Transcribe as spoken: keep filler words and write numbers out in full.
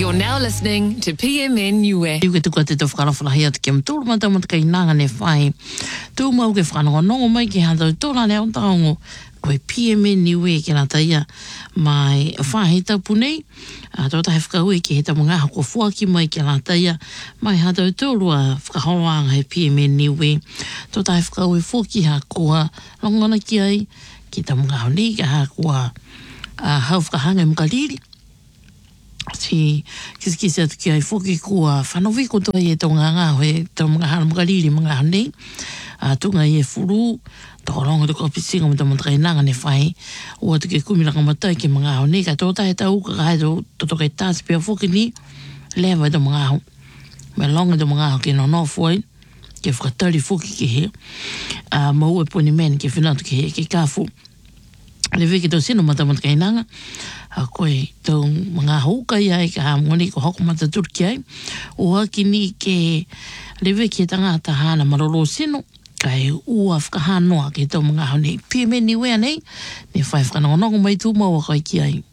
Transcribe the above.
You're now listening to P M N Niue. Iu ke tuka te to whakarawhalahi atu ke mtoro mata mata kai nanga ne whai. Tū mau ke whanongonongo mai ke hantau tōra ne au taongo. Koe P M N Niue ke nā taia mai whahi taupu nei. Tō tahe whakaue ke he tamunga hako fuaki mai ke nā taia mai hantau tōrua whakaholoanga he P M N Niue. Tō tahe whakaue fuaki hakoa longana ki ai ki tamunga hau nei ka hakoa hau whakahanga mukariri. Si kisi kisi atu ki ai fuki kua whanowi ko toa i e tonga ngā hoe tau mga hana mga riri mga hanei tunga i e furu tō rongo te kopisinga mo tamu takai nanga ne whai ua te ke kumiranga matai ki mga hanei ka tō tahe tau ka kai tō tō kai tāsi pia fuki ni lewa i tō mga hau me longa tō mga hau ki no no fuai ke whakatari fuki ki he maua poni meni ki whinatu ki he ki kāfu le veke tō sino matamu takai nanga a koe tau mga hauka ia e ka ngoni ko hoko mata turki ai o haki ni ke lewe ki tangata hana maroro sino kai ua whakahanoa ke tau mga hau nei P M N Niue nei ne whai whanongonongo mai tū maua kai ki ai.